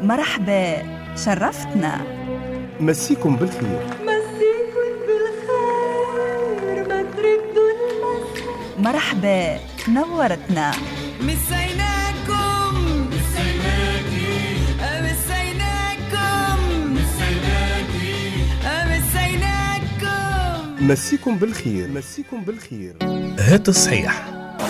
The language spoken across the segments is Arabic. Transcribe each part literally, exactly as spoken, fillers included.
مرحبا، شرفتنا. مسيكم بالخير. مسيكم بالخير، ما تردوا المسا. مرحبا، نورتنا. مسيناكم مسيناكي مسيناكم مسيناكي مسيناكم. مسيكم بالخير. مسيكم بالخير. هات صحيح.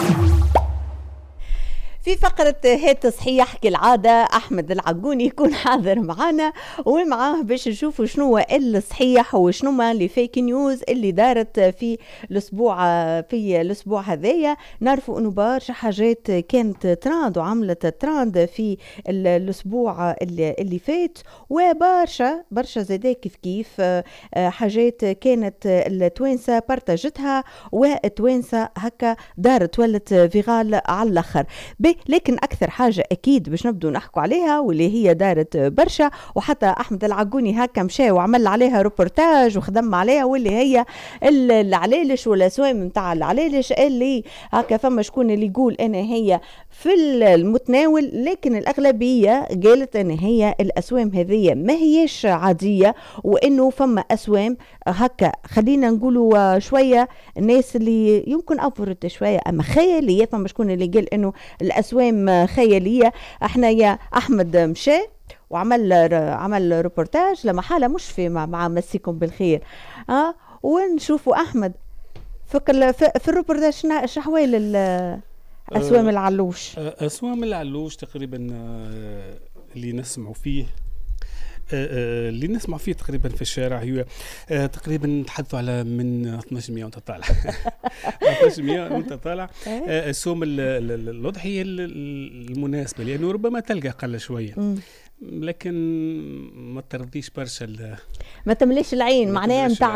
في فقرة هات صحيح كالعادة أحمد العقوني يكون حاضر معنا ومعاه باش نشوفوا شنو الصحيح وشنو ما اللي فيك نيوز اللي دارت في الأسبوع في الأسبوع هذايا. نعرفوا إنه برشا حاجات كانت تراند وعملت تراند في الأسبوع اللي, اللي فات، وبرشا برشا زادا كيف كيف حاجات كانت التوانسة بارتاجتها والتوانسة هكا دارت ولت فيغال على الآخر. لكن أكثر حاجة أكيد باش نبدو نحكوا عليها واللي هي دارت برشا، وحتى أحمد العقوني هكا مشى وعمل عليها روبورتاج وخدم عليها، واللي هي العلالش والأسوام متاع العلالش اللي هكا فما شكون اللي يقول أنا هي في المتناول، لكن الأغلبية قالت أن هي الأسوام هذه ما هيش عادية، وإنه فما أسوام هكا خلينا نقولوا شوية الناس اللي يمكن أفرط شوية أما خيالية. فما شكون اللي قال إنه الأسوام خيالية. احنا يا أحمد مشى وعمل عمل روبورتاج لما حالة مش في مع, مع مسيكم بالخير اه ونشوفوا أحمد في, في الروبورتاج شحوال الأسوام العلوش. أسوام العلوش تقريبا اللي نسمعوا فيه اللي نسمع فيه تقريبا في الشارع هي تقريبا نتحدثوا على من اثناش مية وانت طالع اثناش مية وانت طالع السوم الأضحية المناسبة، لأنه ربما تلقى قل شوية لكن ما ترضيش برشا ما تمليش العين معناها نتاع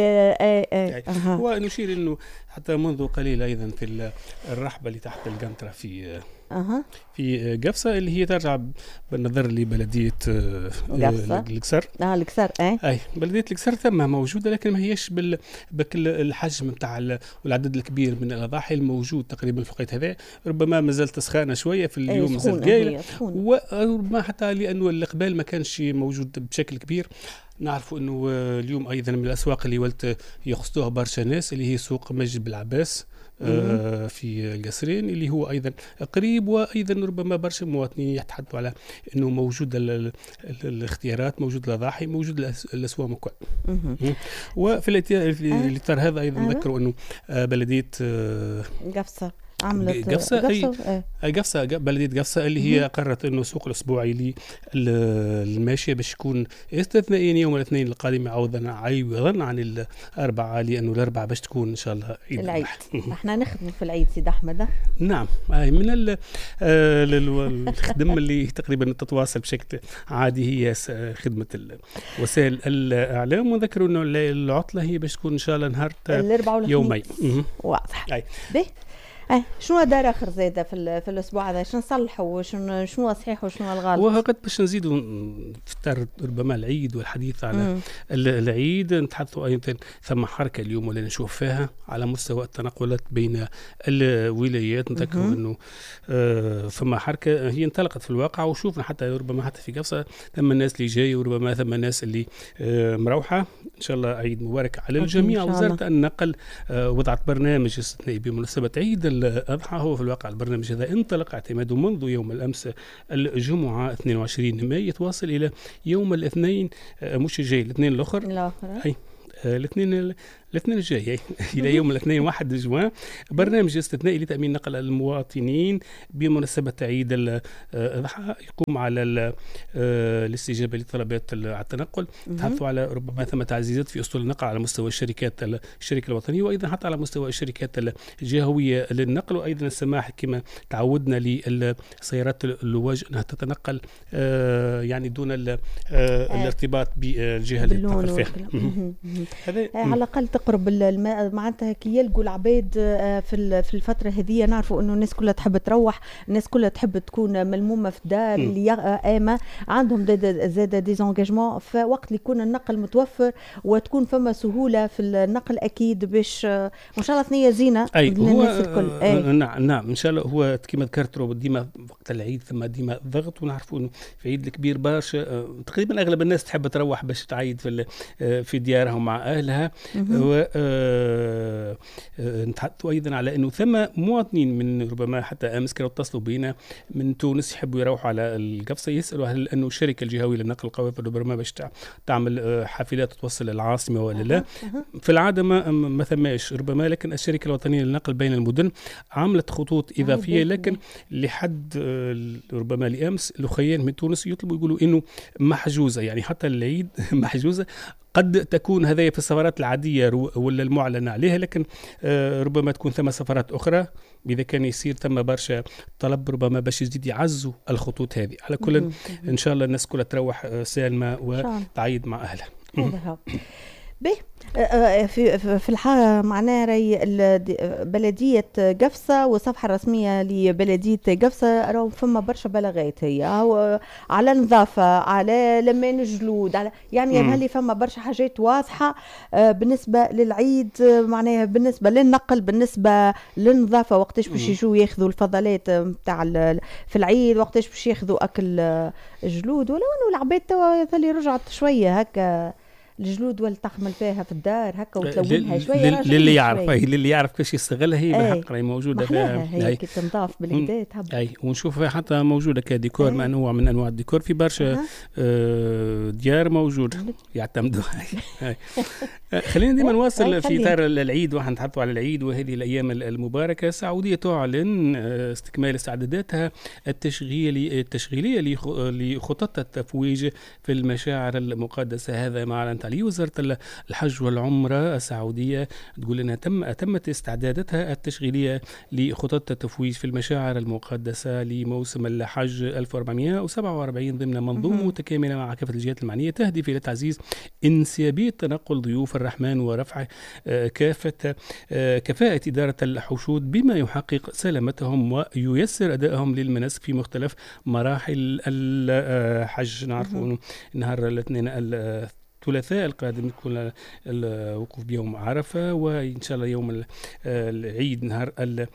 ونشير انه حتى منذ قليل ايضا في الرحبه اللي تحت القنطره في أه. في قفصة اللي هي ترجع بالنظر لبلدية الكسر. اه الكسر اي اي بلدية الكسر ثم موجودة، لكن ما هيش بال بكل الحجم نتاع والعدد الكبير من الأضاحي الموجود تقريبا في الوقت هذا. ربما ما زالت سخانة شوية في اليوم، ما زالت قايلة، وربما حتى لأنه الإقبال ما كانش موجود بشكل كبير. نعرفوا انه اليوم ايضا من الاسواق اللي ولت يخصوها برشا ناس اللي هي سوق مسجد بالعباس آه في القصرين اللي هو ايضا قريب، وايضا ربما برشا مواطنين يتحدثوا على انه موجود ال ال ال الاختيارات، موجود الاضاحي، موجود الاسواق الكل. وفي الاطار هذا ايضا نذكروا انه آه بلديه آه قفصة عملت قفصة أي قفصة بلدية قفصة اللي هي قررت انه السوق الاسبوعي للماشية باش يكون استثنائيا يوم الاثنين القادم عوضا عوضا عن الاربعاء، لانه الاربعاء باش تكون ان شاء الله عيد العيد. احنا نخدم في العيد سيد احمد. نعم من الخدم اللي تقريبا تتواصل بشكل عادي هي خدمة وسائل الاعلام، وذكروا انه العطلة هي باش تكون ان شاء الله نهار يومين. واضح. به اه شنو دار اخر زاده في في الاسبوع هذا؟ شنو نصلحوا وشنو شنو صحيح وشنو الغلط؟ وهكذا باش نزيدوا في ربما العيد والحديث على مم. العيد نتحدثوا ايضا ثم حركه اليوم اللي نشوف فيها على مستوى التنقلات بين الولايات. نذكروا انه آه ثم حركه هي انطلقت في الواقع، وشوفنا حتى ربما حتى في قفصه ثم الناس اللي جاي وربما ثم الناس اللي آه مروحه. ان شاء الله عيد مبارك على الجميع. وزاره النقل آه وضعت برنامج استثنائي بمناسبه عيد الأضحى. هو في الواقع البرنامج هذا انطلق اعتماده منذ يوم الأمس الجمعة اثنين وعشرين مايو يتواصل إلى يوم الاثنين مش الجاي الاثنين الآخر أي الاثنين الاثنين الجاي الى يوم الاثنين واحد جوان. برنامج استثنائي لتامين نقل المواطنين بمناسبه عيد الاضحى يقوم على الاستجابه لطلبات التنقل. تحدثوا على ربما ثم تعزيزات في اسطول النقل على مستوى الشركات الشركه الوطنيه، وايضا حتى على مستوى الشركات الجهويه للنقل، وايضا السماح كما تعودنا للسيارات اللواج انها تتنقل يعني دون الارتباط بالجهه اللي تنقل فيها. على الاقل يقرب الماء معناتها كي يلقوا العباد في في الفتره هذه، نعرفوا انه الناس كلها تحب تروح، الناس كلها تحب تكون ملمومه في الدار اللي قامه عندهم زاد ديزونجاجمون، فوقت اللي يكون النقل متوفر وتكون فما سهوله في النقل اكيد باش ما شاء الله ثنيه زينه للناس الكل. أي. نعم نعم ان شاء الله. هو كما ذكرت ديما وقت العيد ثم ديما ضغط، ونعرفوا انه في عيد الكبير برشا تقريبا اغلب الناس تحب تروح باش تعيد في في ديارهم مع اهلها. و نتحدثوا ايضا على انه ثم مواطنين من ربما حتى امس كانوا اتصلوا بينا من تونس يحبوا يروحوا على القفصه، يسالوا هل انه الشركه الجهويه للنقل القوافل ربما باش تعمل حافلات توصل العاصمه ولا لا. في العاده ما ما ثماش ربما، لكن الشركه الوطنيه للنقل بين المدن عملت خطوط اضافيه، لكن لحد ربما لامس الاخيان من تونس يطلبوا يقولوا انه محجوزه، يعني حتى العيد محجوزه. قد تكون هذه في السفرات العادية ولا المعلن عليها، لكن ربما تكون ثم سفرات أخرى إذا كان يصير ثم برشا طلب ربما باش يزيد يعزوا الخطوط هذه. على كل إن شاء الله الناس كلها تروح سالمة وتعيد مع أهلها. به في في الحالة معناها راي بلدية قفصة والصفحة الرسمية لبلدية قفصة راهو فما برشا بلاغات هي على نظافة، على لمين الجلود، على يعني هل فما برشا حاجات واضحة بالنسبة للعيد، معناها بالنسبة للنقل، بالنسبة للنظافة، وقتاش باش يجوا ياخذوا الفضلات نتاع في العيد، وقتاش باش ياخذوا أكل الجلود، ولو إنه العباد توا اللي رجعت شوية هكا الجلود ولا تخمل فيها في الدار هكا وتلونها شويه للي يعرف هي للي يعرف كيفاش يستغلها هي بالحق راهي موجوده فيها هي كي تنضاف بالكدا تهبط. اي ونشوفها حتى موجوده كديكور مع نوع من انواع الديكور في برشا آه ديار موجوده يعتمدوا. خلينا ديما نواصل في اطار العيد واحنا نتحدثوا على العيد وهذه الايام المباركه. السعوديه تعلن استكمال استعداداتها التشغيلي التشغيليه لخطط التفويج في المشاعر المقدسه. هذا ما اعلنت عليه وزاره الحج والعمره السعوديه، تقول انها تم اتمت استعداداتها التشغيليه لخطط التفويج في المشاعر المقدسه لموسم الحج ألف وأربعمائة وسبعة وأربعين ضمن منظومه متكامله مع كافه الجهات المعنيه تهدف الى تعزيز انسيابيه تنقل ضيوف الرحمن ورفع كافه كفاءه اداره الحشود بما يحقق سلامتهم وييسر ادائهم للمناسك في مختلف مراحل الحج. نعرف انه نهار الاثنين الثلاثاء القادم يكون الوقوف بيوم عرفة، وإن شاء الله يوم العيد نهار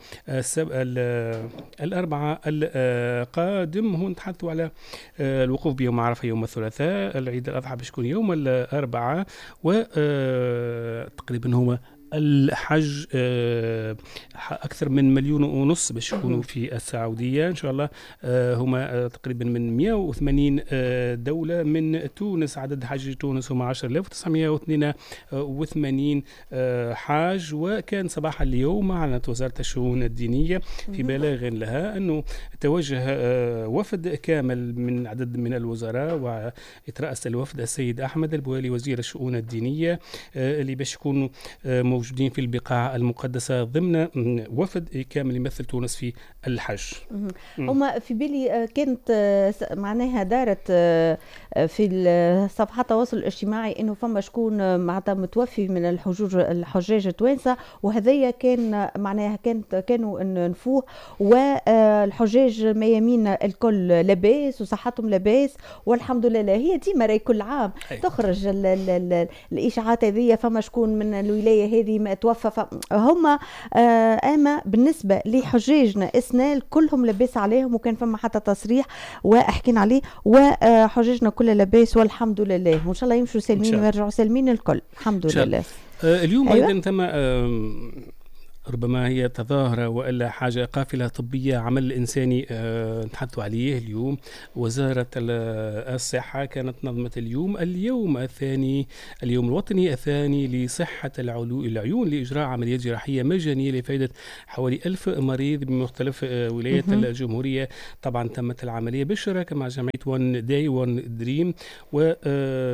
الأربعاء القادم هو نتحدثوا على الوقوف بيوم عرفة يوم الثلاثاء. العيد الأضحى باش يكون يوم الأربعاء، وتقريبا هو الحج أكثر من مليون ونص باش يكونوا في السعودية إن شاء الله. هما تقريبا من مئة وثمانين دولة، من تونس عدد حج تونس هما عشرة آلاف وتسعمائة واثنين وثمانين حاج. وكان صباح اليوم أعلنت وزارة الشؤون الدينية في بلاغ لها أنه توجه وفد كامل من عدد من الوزراء ويترأس الوفد السيد أحمد البوالي وزير الشؤون الدينية اللي باش يكونوا موجودين في البقاع المقدسة ضمن وفد كامل يمثل تونس في الحج. هما في بالي كانت معناها دارت في صفحات التواصل الاجتماعي انه فما شكون معناتها متوفي من الحجوج الحجاج التوانسه، وهذايا كان معناها كانت كانوا نفوه والحجاج ميامين الكل لاباس وصحتهم لاباس والحمد لله. هي ديما راهي كل عام تخرج ال ال ال الاشاعات هذه فما شكون من الولايه هذه ما توفى. هم اما بالنسبه لحجاجنا اسنال كلهم لاباس عليهم، وكان فما حتى تصريح وحكينا عليه، وحجاجنا كلها لاباس والحمد لله، وان شاء الله يمشوا سالمين ويرجعوا سالمين الكل الحمد لله. آه اليوم أيوة؟ ايضا تم آه ربما هي تظاهرة وإلا حاجة قافلة طبية عمل إنساني أه نتحدثوا عليه اليوم. وزارة الصحة كانت نظمت اليوم اليوم الثاني اليوم الوطني الثاني لصحة العيون لإجراء عمليات جراحية مجانية لفائدة حوالي ألف مريض بمختلف ولايات الجمهورية. طبعا تمت العملية بالشراكة مع جمعية وان داي وان دريم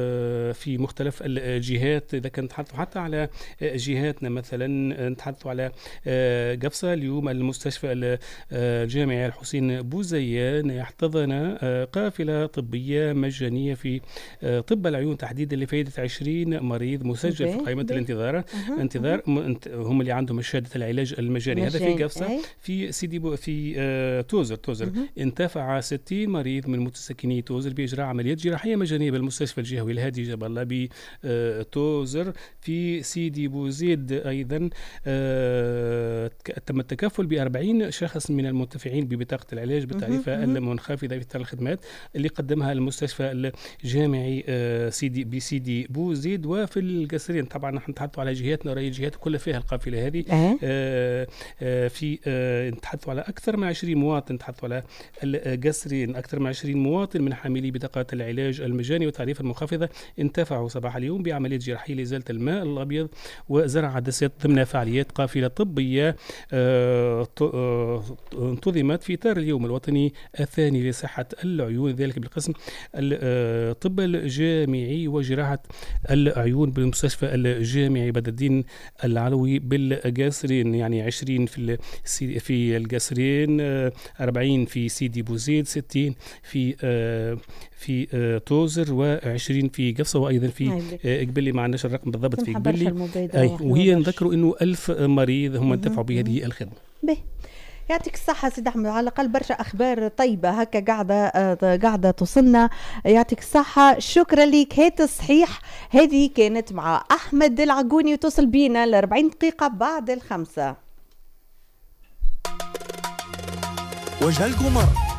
وفي مختلف الجهات. إذا كنت نتحدثوا حتى على جهاتنا مثلا نتحدثوا على قفصة. اليوم المستشفى الجامعي الحسين بوزيان يحتضن قافلة طبية مجانية في طب العيون تحديدا لفائدة عشرين مريض مسجل في قائمة الانتظار انتظار هم اللي عندهم شهادة العلاج المجاني. هذا في قفصة. في سيدي بو في آه توزر توزر انتفع ستين مريض من متسكني توزر بإجراء عمليات جراحية مجانية بالمستشفى الجهوي الهادي جبل الله بتوزر. في سيدي بوزيد أيضا آه تم التكفل بأربعين شخص من المنتفعين ببطاقة العلاج بالتعريفة المنخفضة في الخدمات اللي قدمها المستشفى الجامعي آه سيدي بسيدي بوزيد. وفي القصرين طبعا نحن نتحدث على جهاتنا ورأي الجهات كلها فيها القافلة هذه. آه آه في آه نتحدث على أكثر من عشرين مواطن، نتحدث على القصرين أكثر من عشرين مواطن من حاملي بطاقات العلاج المجاني والتعريفة المنخفضة انتفعوا صباح اليوم بعملية جراحية لإزالة الماء الأبيض وزرع عدسات ضمن فعاليات قافلة طبية آه آه انتظمت في إطار اليوم الوطني الثاني لصحة العيون، ذلك بالقسم الطب الجامعي وجراحة العيون بالمستشفى الجامعي بدر الدين العلوي بالقصرين. يعني عشرين في في القصرين، أربعين في سيدي بوزيد، ستين في في توزر، وعشرين في قفصة، وأيضا في قبلي ما عندناش الرقم بالضبط في قبلي. وهي نذكروا إنه ألف مريض هم انتفعوا بهذه الخدمة. به يعطيك الصحة سيد أحمد، على الأقل برشا أخبار طيبة هكا قاعدة قاعدة توصلنا. يعطيك الصحة، شكرا لك. هات الصحيح هذه كانت مع أحمد العقوني وتصل بينا ل أربعين دقيقة بعد الخمسة. وجه القمر